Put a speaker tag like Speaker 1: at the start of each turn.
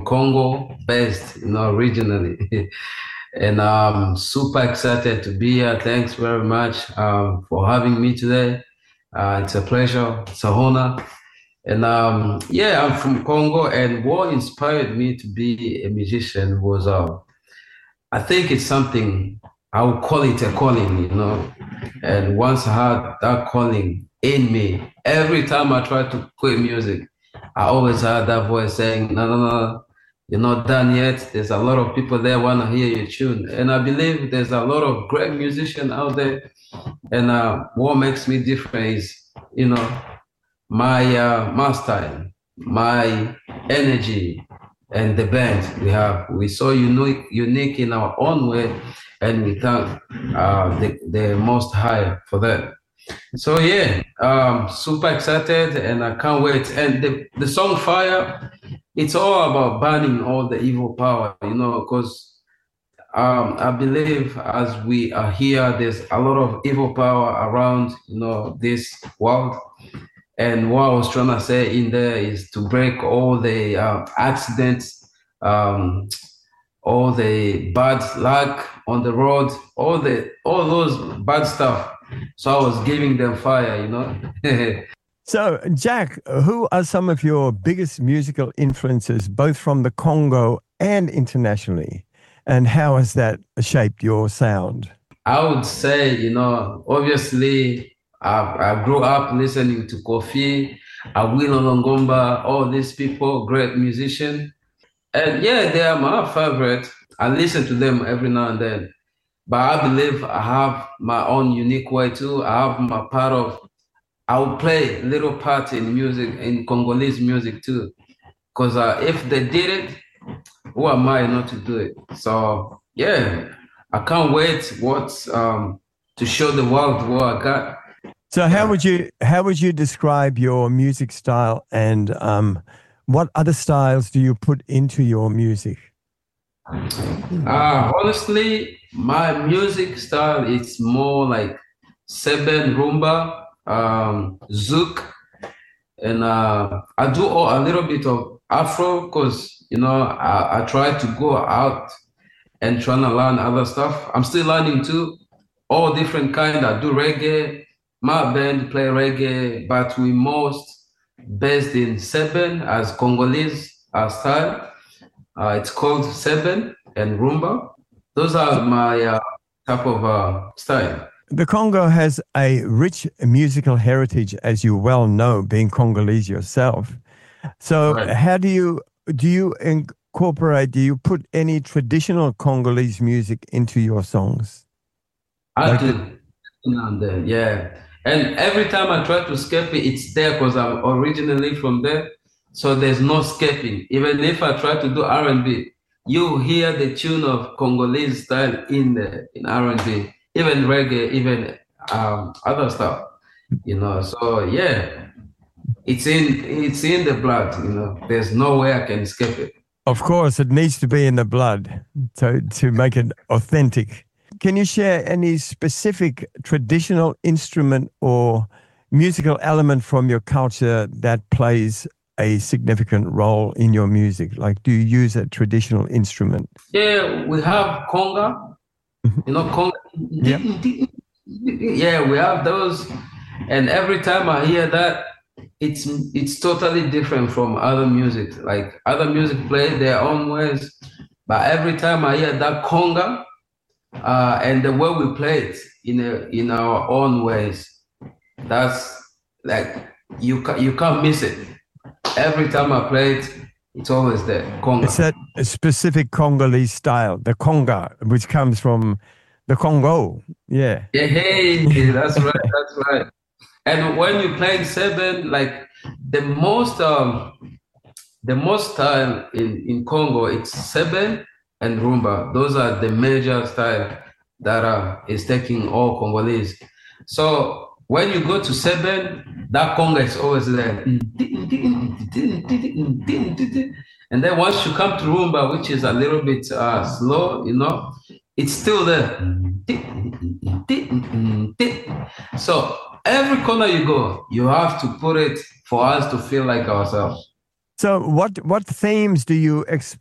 Speaker 1: Congo based, originally. And I'm super excited to be here. Thanks very much for having me today. It's a pleasure. It's an honor. And yeah, I'm from Congo, and what inspired me to be a musician was, I think it's something I would call it a calling. And once I had that calling in me, every time I tried to quit music, I always had that voice saying, no, no, no, you're not done yet. There's a lot of people there want to hear your tune. And I believe there's a lot of great musicians out there. And what makes me different is, you know, my style, my energy, and the band we so unique in our own way, and we thank the Most High for that. So yeah, super excited, and I can't wait. And the song Fire, it's all about banning all the evil power, because I believe as we are here, there's a lot of evil power around, this world. And what I was trying to say in there is to break all the accidents, all the bad luck on the road, all those bad stuff. So I was giving them fire.
Speaker 2: So, Jack, who are some of your biggest musical influences, both from the Congo and internationally? And how has that shaped your sound?
Speaker 1: I would say, obviously, I grew up listening to Kofi, Awilo Longomba, all these people, great musicians. And yeah, they are my favorite. I listen to them every now and then. But I believe I have my own unique way too. I will play little part in music, in Congolese music too. Because if they did it, who am I not to do it? So yeah, I can't wait to show the world what I got.
Speaker 2: So how would you describe your music style, and what other styles do you put into your music?
Speaker 1: Honestly, my music style is more like seven rumba, zouk, and I do a little bit of Afro because I try to go out and trying to learn other stuff. I'm still learning too, all different kind. I do reggae. My band play reggae, but we most based in Seven as Congolese style. It's called Seven and Rumba. Those are my type of style.
Speaker 2: The Congo has a rich musical heritage, as you well know, being Congolese yourself. So,
Speaker 1: Right.
Speaker 2: how do you incorporate? Do you put any traditional Congolese music into your songs?
Speaker 1: I
Speaker 2: Like,
Speaker 1: do now and then, yeah. And every time I try to escape it, it's there because I'm originally from there. So there's no escaping. Even if I try to do R&B, you hear the tune of Congolese style in R&B, even reggae, even other stuff. So yeah, it's in the blood. There's no way I can escape it.
Speaker 2: of course, it needs to be in the blood to make it authentic. Can you share any specific traditional instrument or musical element from your culture that plays a significant role in your music? Like, do you use a traditional instrument?
Speaker 1: Yeah, we have conga.
Speaker 2: Mhm.
Speaker 1: Conga.
Speaker 2: Yep.
Speaker 1: Yeah, we have those. And every time I hear that, it's totally different from other music. Like other music play their own ways, but every time I hear that conga, and the way we play it in our own ways, that's like you can't miss it. Every time I play it, it's always there.
Speaker 2: It's
Speaker 1: Conga.
Speaker 2: that specific Congolese style, the conga, which comes from the Congo. Yeah.
Speaker 1: Yeah, hey, that's right, that's right. And when you're playing seven, like the most time in Congo, it's seven and rumba. Those are the major style that is taking all Congolese. So when you go to seven, that conga is always there. And then once you come to rumba, which is a little bit slow, it's still there. So every corner you go, you have to put it for us to feel like ourselves.
Speaker 2: So, what themes do you